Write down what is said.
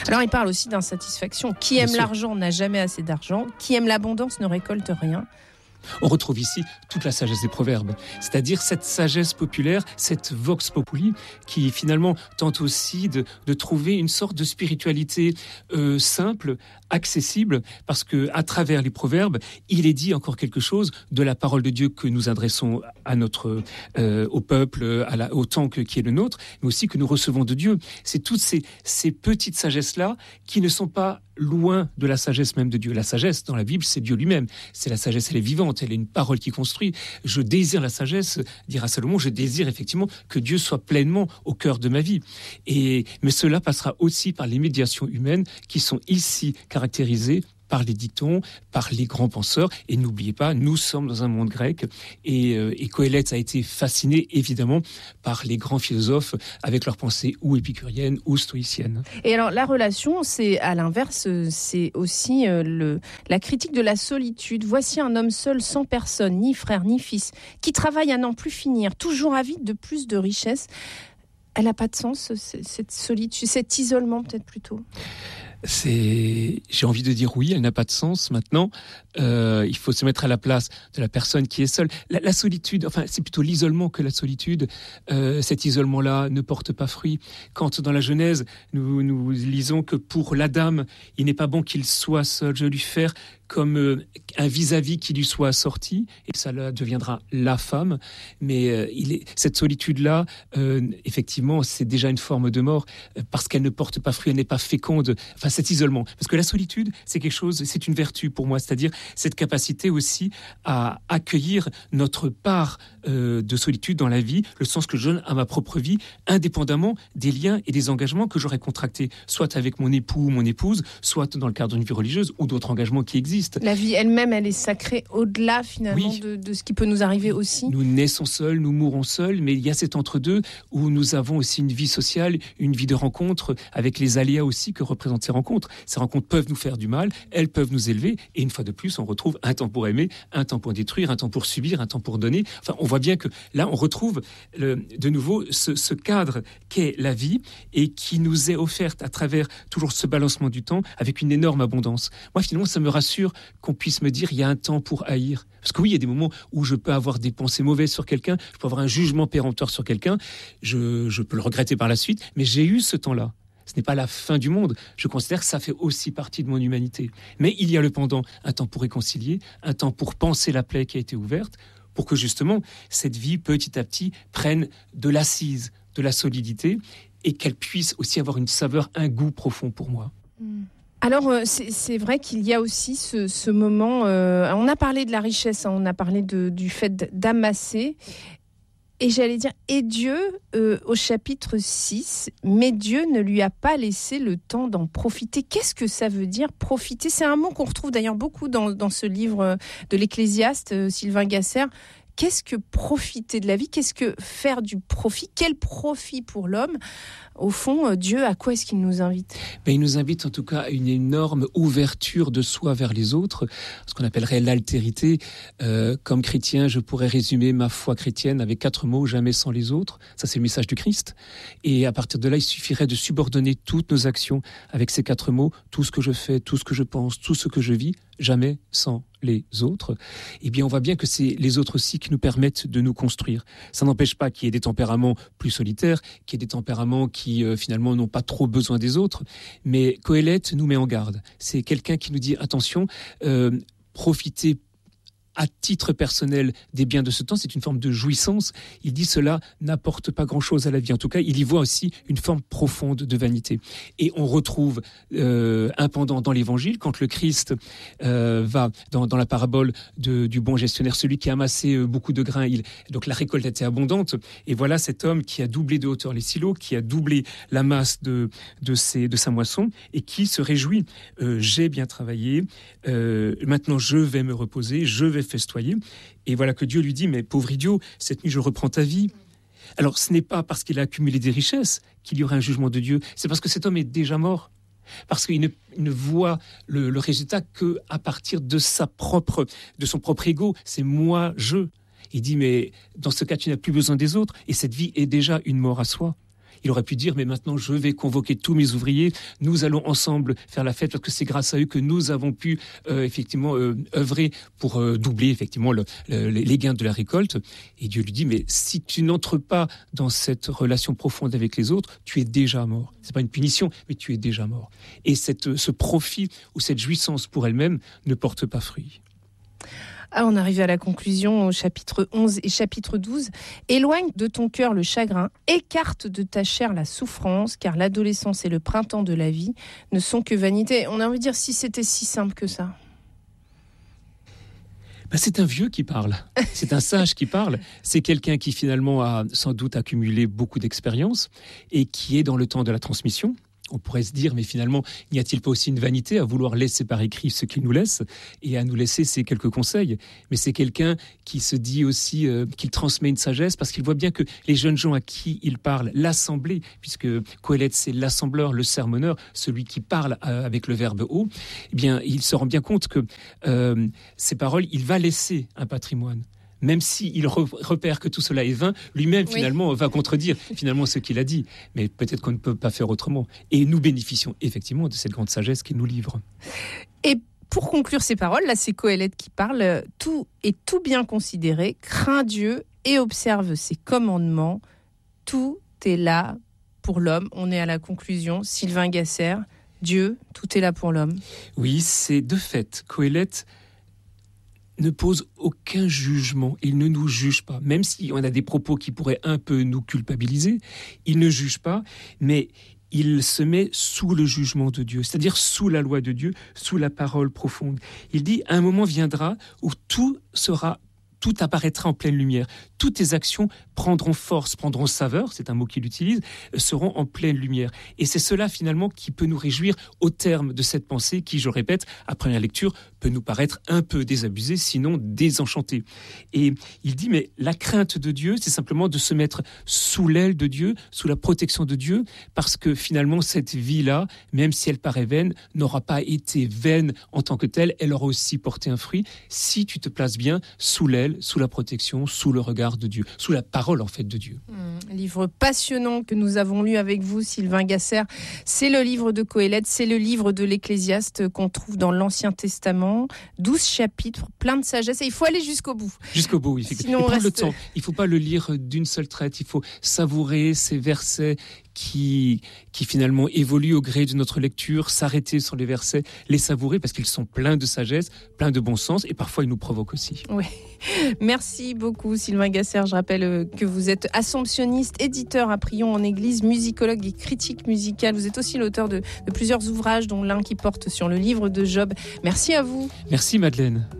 Alors il parle aussi d'insatisfaction. Qui aime l'argent n'a jamais assez d'argent. Qui aime l'abondance ne récolte rien. On retrouve ici toute la sagesse des proverbes, c'est-à-dire cette sagesse populaire, cette vox populi, qui finalement tente aussi de trouver une sorte de spiritualité simple, accessible, parce que à travers les proverbes, il est dit encore quelque chose de la parole de Dieu que nous adressons à notre au peuple, au temps qui est le nôtre, mais aussi que nous recevons de Dieu. C'est toutes ces petites sagesses-là qui ne sont pas loin de la sagesse même de Dieu. La sagesse, dans la Bible, c'est Dieu lui-même. C'est la sagesse, elle est vivante, elle est une parole qui construit. Je désire la sagesse, dira Salomon, je désire effectivement que Dieu soit pleinement au cœur de ma vie. Mais cela passera aussi par les médiations humaines qui sont ici caractérisées par les dictons, par les grands penseurs. Et n'oubliez pas, nous sommes dans un monde grec et Coëlette a été fasciné évidemment par les grands philosophes avec leurs pensées ou épicuriennes ou stoïciennes. Et alors la relation, c'est à l'inverse, c'est aussi la critique de la solitude. Voici un homme seul, sans personne, ni frère, ni fils, qui travaille à n'en plus finir, toujours avide de plus de richesse. Elle n'a pas de sens, cette solitude, cet isolement peut-être plutôt. J'ai envie de dire oui, elle n'a pas de sens. Maintenant, il faut se mettre à la place de la personne qui est seule. La solitude, enfin, c'est plutôt l'isolement que la solitude. Cet isolement-là ne porte pas fruit. Quand dans la Genèse, nous lisons que pour l'Adam, il n'est pas bon qu'il soit seul. Je vais lui faire comme un vis-à-vis qui lui soit assorti, et ça là deviendra la femme. Mais cette solitude-là, effectivement, c'est déjà une forme de mort, parce qu'elle ne porte pas fruit, elle n'est pas féconde. Enfin, cet isolement. Parce que la solitude, c'est quelque chose, c'est une vertu pour moi, c'est-à-dire cette capacité aussi à accueillir notre part de solitude dans la vie, le sens que je donne à ma propre vie, indépendamment des liens et des engagements que j'aurais contractés, soit avec mon époux ou mon épouse, soit dans le cadre d'une vie religieuse ou d'autres engagements qui existent. La vie elle-même, elle est sacrée au-delà finalement de ce qui peut nous arriver aussi. Nous naissons seuls, nous mourons seuls, mais il y a cet entre-deux où nous avons aussi une vie sociale, une vie de rencontre, avec les aléas aussi que représentent ces rencontres. Ces rencontres peuvent nous faire du mal, elles peuvent nous élever, et une fois de plus, on retrouve un temps pour aimer, un temps pour détruire, un temps pour subir, un temps pour donner. Enfin, on voit bien que là, on retrouve de nouveau ce cadre qu'est la vie et qui nous est offerte à travers toujours ce balancement du temps avec une énorme abondance. Moi, finalement, ça me rassure qu'on puisse me dire il y a un temps pour haïr. Parce que oui, il y a des moments où je peux avoir des pensées mauvaises sur quelqu'un, je peux avoir un jugement péremptoire sur quelqu'un, je peux le regretter par la suite, mais j'ai eu ce temps-là. Ce n'est pas la fin du monde. Je considère que ça fait aussi partie de mon humanité. Mais il y a le pendant, un temps pour réconcilier, un temps pour penser la plaie qui a été ouverte, pour que justement cette vie, petit à petit, prenne de l'assise, de la solidité, et qu'elle puisse aussi avoir une saveur, un goût profond pour moi. Alors, c'est vrai qu'il y a aussi ce moment... on a parlé de la richesse, on a parlé du fait d'amasser. Et j'allais dire, et Dieu, au chapitre 6, mais Dieu ne lui a pas laissé le temps d'en profiter. Qu'est-ce que ça veut dire, profiter ? C'est un mot qu'on retrouve d'ailleurs beaucoup dans ce livre de l'Ecclésiaste, Sylvain Gasser. Qu'est-ce que profiter de la vie ? Qu'est-ce que faire du profit ? Quel profit pour l'homme ? Au fond, Dieu, à quoi est-ce qu'il nous invite ? Il nous invite en tout cas à une énorme ouverture de soi vers les autres, ce qu'on appellerait l'altérité. Comme chrétien, je pourrais résumer ma foi chrétienne avec 4 mots, jamais sans les autres. Ça, c'est le message du Christ. Et à partir de là, il suffirait de subordonner toutes nos actions avec ces 4 mots, tout ce que je fais, tout ce que je pense, tout ce que je vis, jamais sans les autres. Eh bien, on voit bien que c'est les autres aussi qui nous permettent de nous construire. Ça n'empêche pas qu'il y ait des tempéraments plus solitaires, qu'il y ait des tempéraments qui finalement n'ont pas trop besoin des autres. Mais Coëlette nous met en garde. C'est quelqu'un qui nous dit attention, profitez à titre personnel des biens de ce temps, c'est une forme de jouissance. Il dit cela n'apporte pas grand-chose à la vie. En tout cas, il y voit aussi une forme profonde de vanité. Et on retrouve un pendant dans l'Évangile, quand le Christ va dans la parabole du bon gestionnaire, celui qui a amassé beaucoup de grains. Donc la récolte était abondante. Et voilà cet homme qui a doublé de hauteur les silos, qui a doublé la masse de sa moisson et qui se réjouit. J'ai bien travaillé, maintenant je vais me reposer, je vais festoyer. Et voilà que Dieu lui dit, mais pauvre idiot, cette nuit je reprends ta vie. Alors ce n'est pas parce qu'il a accumulé des richesses qu'il y aurait un jugement de Dieu, c'est parce que cet homme est déjà mort. Parce qu'il ne voit le résultat qu'à partir de son propre ego. C'est moi, je. Il dit, mais dans ce cas, tu n'as plus besoin des autres. Et cette vie est déjà une mort à soi. Il aurait pu dire, mais maintenant je vais convoquer tous mes ouvriers, nous allons ensemble faire la fête parce que c'est grâce à eux que nous avons pu effectivement œuvrer pour doubler effectivement les gains de la récolte. Et Dieu lui dit, mais si tu n'entres pas dans cette relation profonde avec les autres, tu es déjà mort. C'est pas une punition, mais tu es déjà mort. Et ce profit ou cette jouissance pour elle-même ne porte pas fruit. On arrive à la conclusion au chapitre 11 et chapitre 12. Éloigne de ton cœur le chagrin, écarte de ta chair la souffrance, car l'adolescence et le printemps de la vie ne sont que vanité. On a envie de dire, si c'était si simple que ça. C'est un vieux qui parle, c'est un sage qui parle, c'est quelqu'un qui finalement a sans doute accumulé beaucoup d'expérience et qui est dans le temps de la transmission. On pourrait se dire, mais finalement, n'y a-t-il pas aussi une vanité à vouloir laisser par écrit ce qu'il nous laisse et à nous laisser ces quelques conseils? Mais c'est quelqu'un qui se dit aussi qu'il transmet une sagesse parce qu'il voit bien que les jeunes gens à qui il parle, l'assemblée, puisque Qoheleth c'est l'assembleur, le sermonneur, celui qui parle avec le verbe haut, eh bien, il se rend bien compte que ces paroles, il va laisser un patrimoine. Même s'il repère que tout cela est vain, lui-même finalement va contredire finalement ce qu'il a dit. Mais peut-être qu'on ne peut pas faire autrement. Et nous bénéficions effectivement de cette grande sagesse qu'il nous livre. Et pour conclure ces paroles, là c'est Qoheleth qui parle, tout est tout bien considéré, crains Dieu et observe ses commandements, tout est là pour l'homme. On est à la conclusion, Sylvain Gasser, Dieu, tout est là pour l'homme. Oui, c'est de fait, Qoheleth ne pose aucun jugement, il ne nous juge pas, même si on a des propos qui pourraient un peu nous culpabiliser, il ne juge pas, mais il se met sous le jugement de Dieu, c'est-à-dire sous la loi de Dieu, sous la parole profonde. Il dit, un moment viendra où tout apparaîtra en pleine lumière. Toutes tes actions prendront force, prendront saveur, c'est un mot qu'il utilise, seront en pleine lumière. Et c'est cela finalement qui peut nous réjouir au terme de cette pensée qui, je répète, à première lecture, peut nous paraître un peu désabusée, sinon désenchantée. Et il dit, mais la crainte de Dieu, c'est simplement de se mettre sous l'aile de Dieu, sous la protection de Dieu, parce que finalement, cette vie-là, même si elle paraît vaine, n'aura pas été vaine en tant que telle, elle aura aussi porté un fruit si tu te places bien sous l'aile, sous la protection, sous le regard de Dieu, sous la parole en fait de Dieu. Livre passionnant que nous avons lu avec vous, Sylvain Gasser. C'est le livre de Qoheleth, c'est le livre de l'Ecclésiaste qu'on trouve dans l'Ancien Testament. 12 chapitres, plein de sagesse. Et il faut aller jusqu'au bout. Jusqu'au bout, oui. Sinon, prendre le temps. Il ne faut pas le lire d'une seule traite. Il faut savourer ces versets qui finalement évoluent au gré de notre lecture, s'arrêter sur les versets, les savourer parce qu'ils sont pleins de sagesse, pleins de bon sens et parfois ils nous provoquent aussi. Oui. Merci beaucoup Sylvain Gasser. Je rappelle que vous êtes assomptionniste, éditeur à Prions en Église, musicologue et critique musicale. Vous êtes aussi l'auteur de plusieurs ouvrages dont l'un qui porte sur le livre de Job. Merci à vous. Merci Madeleine.